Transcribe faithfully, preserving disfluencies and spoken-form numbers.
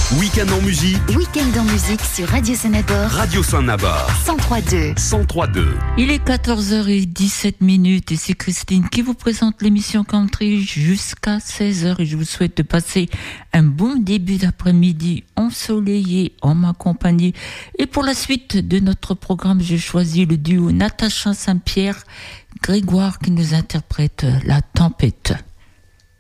Week-end en musique. Week-end en musique sur Radio Saint-Nabord. Radio Saint-Nabord. cent trois deux. cent trois deux. Il est quatorze heures dix-sept minutes et c'est Christine qui vous présente l'émission Country jusqu'à seize heures et je vous souhaite de passer un bon début d'après-midi ensoleillé en ma compagnie. Et pour la suite de notre programme, j'ai choisi le duo Natacha Saint-Pierre, Grégoire qui nous interprète La Tempête.